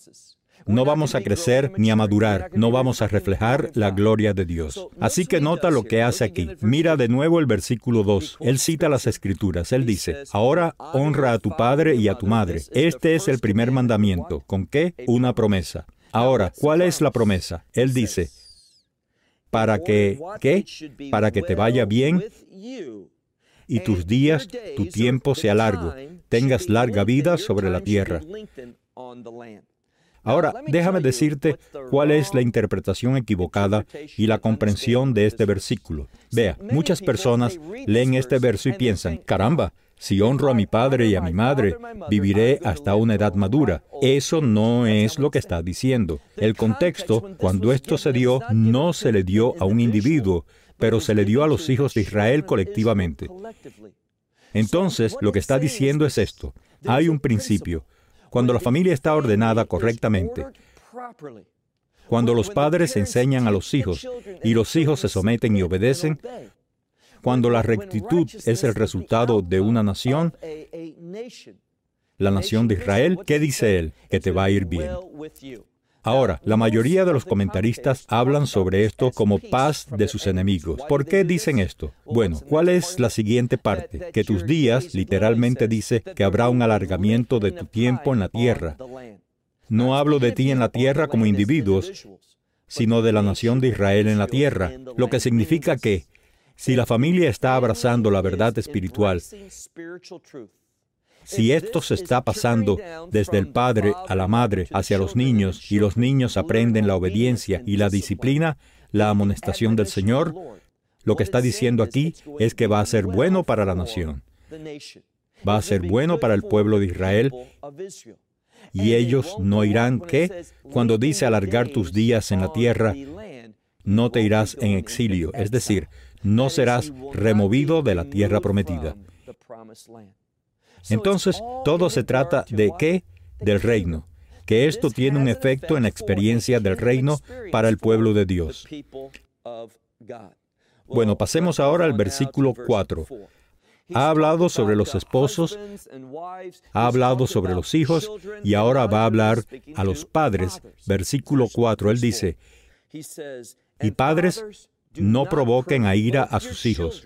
No vamos a crecer ni a madurar, no vamos a reflejar la gloria de Dios. Así que nota lo que hace aquí. Mira de nuevo el versículo 2. Él cita las Escrituras. Él dice, ahora honra a tu padre y a tu madre. Este es el primer mandamiento. ¿Con qué? Una promesa. Ahora, ¿cuál es la promesa? Él dice, para que, ¿qué? Para que te vaya bien y tus días, tu tiempo sea largo, tengas larga vida sobre la tierra. Ahora, déjame decirte cuál es la interpretación equivocada y la comprensión de este versículo. Vea, muchas personas leen este verso y piensan, caramba, si honro a mi padre y a mi madre, viviré hasta una edad madura. Eso no es lo que está diciendo. El contexto, cuando esto se dio, no se le dio a un individuo, pero se le dio a los hijos de Israel colectivamente. Entonces, lo que está diciendo es esto. Hay un principio. Cuando la familia está ordenada correctamente, cuando los padres enseñan a los hijos y los hijos se someten y obedecen, cuando la rectitud es el resultado de una nación, la nación de Israel, ¿qué dice él? Que te va a ir bien. Ahora, la mayoría de los comentaristas hablan sobre esto como paz de sus enemigos. ¿Por qué dicen esto? Bueno, ¿cuál es la siguiente parte? Que tus días, literalmente dice, que habrá un alargamiento de tu tiempo en la tierra. No hablo de ti en la tierra como individuos, sino de la nación de Israel en la tierra, lo que significa que, si la familia está abrazando la verdad espiritual, si esto se está pasando desde el padre a la madre hacia los niños y los niños aprenden la obediencia y la disciplina, la amonestación del Señor, lo que está diciendo aquí es que va a ser bueno para la nación. Va a ser bueno para el pueblo de Israel. Y ellos no irán, ¿qué? Cuando dice alargar tus días en la tierra, no te irás en exilio, es decir, no serás removido de la tierra prometida. Entonces, todo se trata de ¿qué? Del reino. Que esto tiene un efecto en la experiencia del reino para el pueblo de Dios. Bueno, pasemos ahora al versículo 4. Ha hablado sobre los esposos, ha hablado sobre los hijos, y ahora va a hablar a los padres. Versículo 4, él dice, y padres, no provoquen a ira a sus hijos.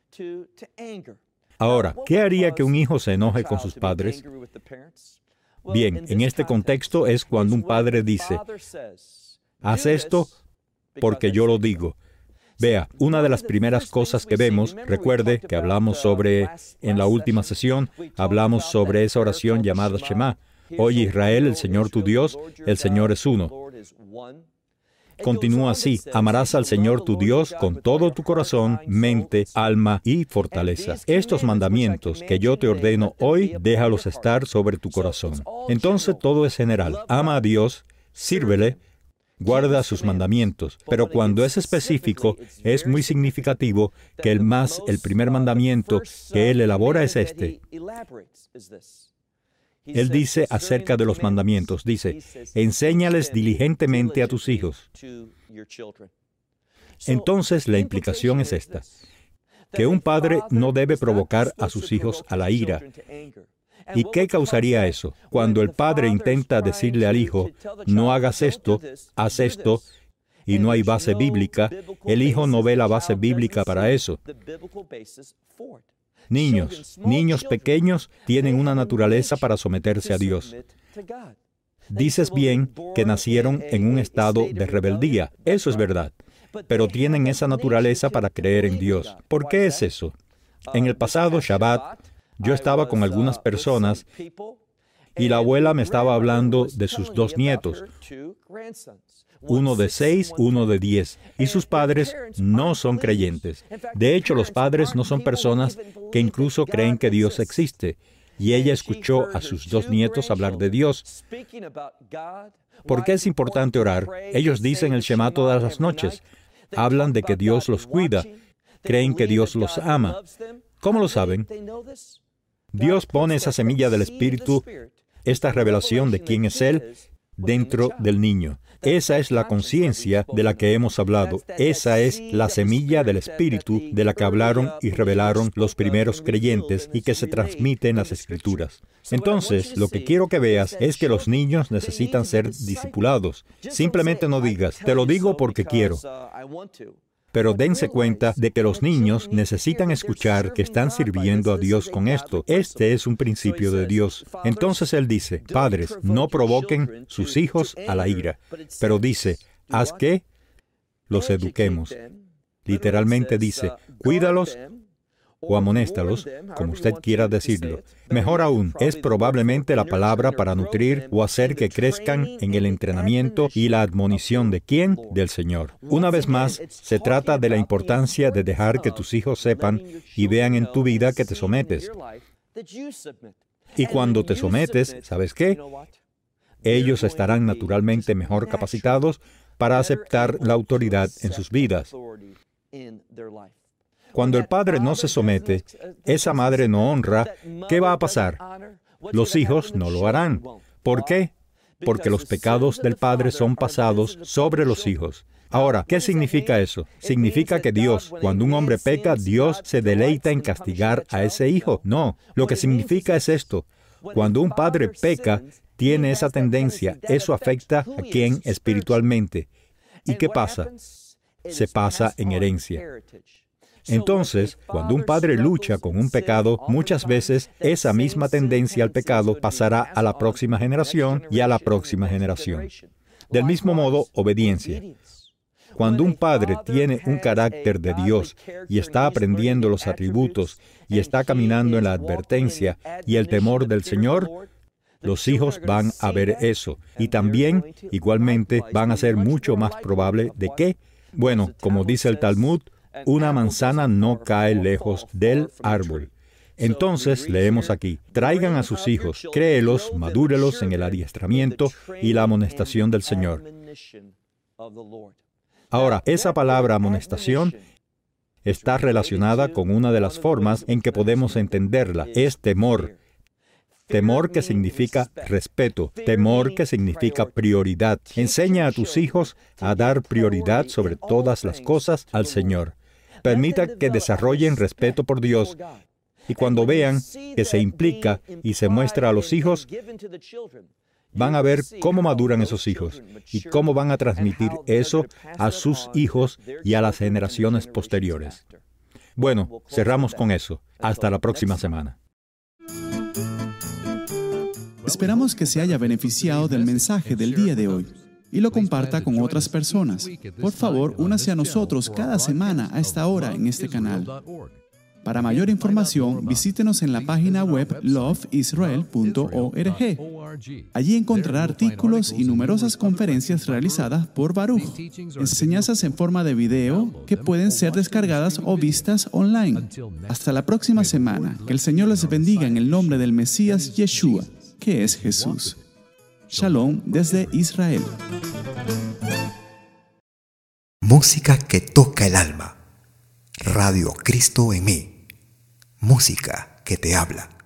Ahora, ¿qué haría que un hijo se enoje con sus padres? Bien, en este contexto es cuando un padre dice, haz esto porque yo lo digo. Vea, una de las primeras cosas que vemos, recuerde que hablamos sobre, en la última sesión, hablamos sobre esa oración llamada Shema. Oye Israel, el Señor tu Dios, el Señor es uno. Continúa así, amarás al Señor tu Dios con todo tu corazón, mente, alma y fortaleza. Estos mandamientos que yo te ordeno hoy, déjalos estar sobre tu corazón. Entonces todo es general. Ama a Dios, sírvele, guarda sus mandamientos. Pero cuando es específico, es muy significativo que el primer mandamiento que Él elabora es este. Él dice acerca de los mandamientos, dice, enséñales diligentemente a tus hijos. Entonces, la implicación es esta, que un padre no debe provocar a sus hijos a la ira. ¿Y qué causaría eso? Cuando el padre intenta decirle al hijo, no hagas esto, haz esto, y no hay base bíblica, el hijo no ve la base bíblica para eso. Niños pequeños tienen una naturaleza para someterse a Dios. Dices bien que nacieron en un estado de rebeldía. Eso es verdad. Pero tienen esa naturaleza para creer en Dios. ¿Por qué es eso? En el pasado Shabbat, yo estaba con algunas personas y la abuela me estaba hablando de sus dos nietos. Uno de 6, uno de 10, y sus padres no son creyentes. De hecho, los padres no son personas que incluso creen que Dios existe. Y ella escuchó a sus dos nietos hablar de Dios. ¿Por qué es importante orar? Ellos dicen el Shema todas las noches. Hablan de que Dios los cuida. Creen que Dios los ama. ¿Cómo lo saben? Dios pone esa semilla del Espíritu, esta revelación de quién es Él, dentro del niño. Esa es la conciencia de la que hemos hablado. Esa es la semilla del Espíritu de la que hablaron y revelaron los primeros creyentes y que se transmite en las Escrituras. Entonces, lo que quiero que veas es que los niños necesitan ser discipulados. Simplemente no digas, te lo digo porque quiero. Pero dense cuenta de que los niños necesitan escuchar que están sirviendo a Dios con esto. Este es un principio de Dios. Entonces Él dice, padres, no provoquen sus hijos a la ira. Pero dice, haz que los eduquemos. Literalmente dice, cuídalos o amonéstalos, como usted quiera decirlo. Mejor aún, es probablemente la palabra para nutrir o hacer que crezcan en el entrenamiento y la admonición de ¿quién? Del Señor. Una vez más, se trata de la importancia de dejar que tus hijos sepan y vean en tu vida que te sometes. Y cuando te sometes, ¿sabes qué? Ellos estarán naturalmente mejor capacitados para aceptar la autoridad en sus vidas. Cuando el padre no se somete, esa madre no honra, ¿qué va a pasar? Los hijos no lo harán. ¿Por qué? Porque los pecados del padre son pasados sobre los hijos. Ahora, ¿qué significa eso? ¿Significa que Dios, cuando un hombre peca, Dios se deleita en castigar a ese hijo? No. Lo que significa es esto. Cuando un padre peca, tiene esa tendencia. Eso afecta a quién espiritualmente. ¿Y qué pasa? Se pasa en herencia. Entonces, cuando un padre lucha con un pecado, muchas veces esa misma tendencia al pecado pasará a la próxima generación y a la próxima generación. Del mismo modo, obediencia. Cuando un padre tiene un carácter de Dios y está aprendiendo los atributos y está caminando en la advertencia y el temor del Señor, los hijos van a ver eso. Y también, igualmente, van a ser mucho más probable de que, bueno, como dice el Talmud, una manzana no cae lejos del árbol. Entonces, leemos aquí, traigan a sus hijos, créelos, madúrelos en el adiestramiento y la amonestación del Señor. Ahora, esa palabra amonestación está relacionada con una de las formas en que podemos entenderla, es temor. Temor que significa respeto, temor que significa prioridad. Enseña a tus hijos a dar prioridad sobre todas las cosas al Señor. Permita que desarrollen respeto por Dios y cuando vean que se implica y se muestra a los hijos, van a ver cómo maduran esos hijos y cómo van a transmitir eso a sus hijos y a las generaciones posteriores. Bueno, cerramos con eso. Hasta la próxima semana. Esperamos que se haya beneficiado del mensaje del día de hoy y lo comparta con otras personas. Por favor, únase a nosotros cada semana a esta hora en este canal. Para mayor información, visítenos en la página web loveisrael.org. Allí encontrará artículos y numerosas conferencias realizadas por Baruch, enseñanzas en forma de video que pueden ser descargadas o vistas online. Hasta la próxima semana. Que el Señor les bendiga en el nombre del Mesías Yeshua, que es Jesús. Shalom desde Israel. Música que toca el alma. Radio Cristo en mí. Música que te habla.